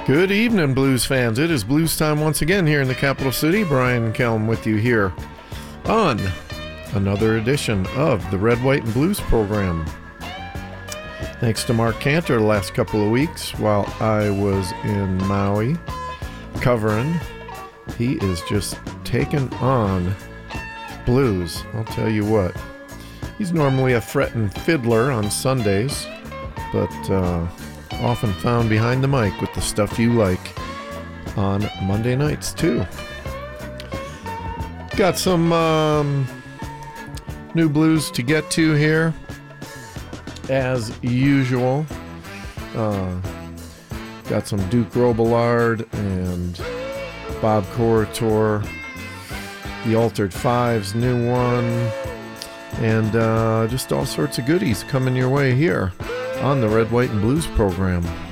Good evening, blues fans. It is blues time once again here in the capital city. Brian Kelm with you here on another edition of the Red, White, and Blues program. Thanks to Mark Cantor the last couple of weeks while I was in Maui covering. He is just taking on blues. I'll tell you what. He's normally a fretting fiddler on Sundays, but often found behind the mic with the stuff you like on Monday nights too. Got some new blues to get to here as usual. Got some Duke Robillard and Bob Corritore, the Altered Fives new one, and just all sorts of goodies coming your way here on the Red, White, and Blues program.